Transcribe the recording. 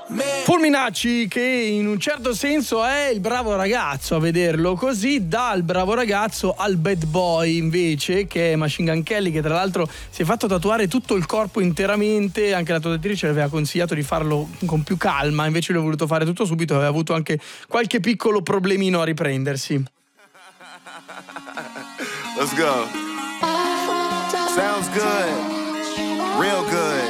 Fulminacci, che in un certo senso è il bravo ragazzo, a vederlo così, dal bravo ragazzo al bad boy invece, che è Machine Gun Kelly, che tra l'altro si è fatto tatuare tutto il corpo interamente. Anche la tatuatrice le aveva consigliato di farlo con più calma, invece lui ha voluto fare tutto subito, aveva avuto anche qualche piccolo problemino a riprendersi. Let's go. Sounds good. Real good.